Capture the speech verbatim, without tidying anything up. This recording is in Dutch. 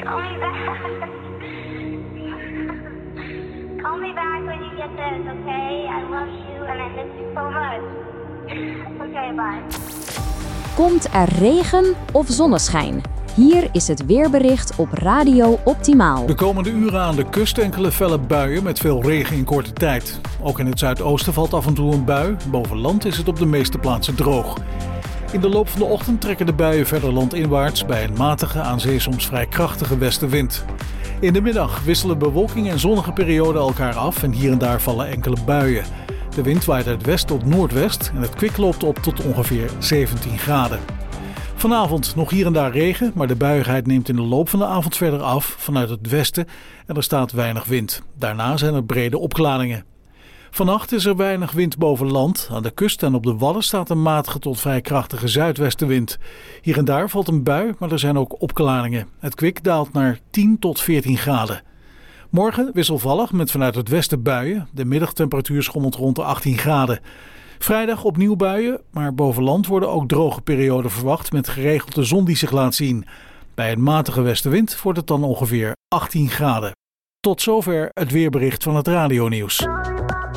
Call me back. Call me back when you get this, okay? I love you and I miss you so much. Okay, bye. Komt er regen of zonneschijn? Hier is het weerbericht op Radio Optimaal. De komende uren aan de kust enkele felle buien met veel regen in korte tijd. Ook in het zuidoosten valt af en toe een bui. Boven land is het op de meeste plaatsen droog. In de loop van de ochtend trekken de buien verder landinwaarts bij een matige, aan zee soms vrij krachtige westenwind. In de middag wisselen bewolking en zonnige perioden elkaar af en hier en daar vallen enkele buien. De wind waait uit west tot noordwest en het kwik loopt op tot ongeveer zeventien graden. Vanavond nog hier en daar regen, maar de buiigheid neemt in de loop van de avond verder af vanuit het westen en er staat weinig wind. Daarna zijn er brede opklaringen. Vannacht is er weinig wind boven land. Aan de kust en op de Wadden staat een matige tot vrij krachtige zuidwestenwind. Hier en daar valt een bui, maar er zijn ook opklaringen. Het kwik daalt naar tien tot veertien graden. Morgen wisselvallig met vanuit het westen buien. De middagtemperatuur schommelt rond de achttien graden. Vrijdag opnieuw buien, maar boven land worden ook droge perioden verwacht met geregeld de zon die zich laat zien. Bij een matige westenwind wordt het dan ongeveer achttien graden. Tot zover het weerbericht van het radionieuws.